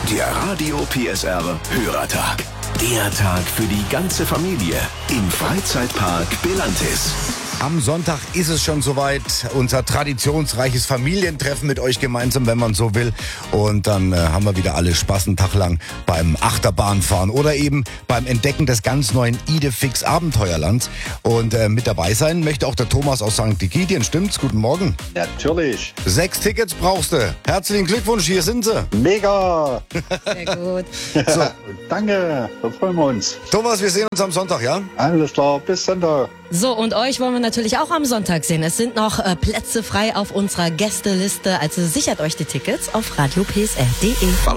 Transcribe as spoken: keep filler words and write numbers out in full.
Der Radio P S R Hörertag. Der Tag für die ganze Familie im Freizeitpark Belantis. Am Sonntag ist es schon soweit, unser traditionsreiches Familientreffen mit euch gemeinsam, wenn man so will. Und dann äh, haben wir wieder alle Spaß einen Tag lang beim Achterbahnfahren oder eben beim Entdecken des ganz neuen Idefix Abenteuerlands. Und äh, mit dabei sein möchte auch der Thomas aus Sankt Egidien. Stimmt's? Guten Morgen. Natürlich. Sechs Tickets brauchst du. Herzlichen Glückwunsch, hier sind sie. Mega. Sehr gut. So, Danke, da freuen wir uns. Thomas, wir sehen uns am Sonntag, ja? Alles klar, bis Sonntag. So, und euch wollen wir natürlich auch am Sonntag sehen. Es sind noch äh, Plätze frei auf unserer Gästeliste, also sichert euch die Tickets auf radio p s r punkt d e.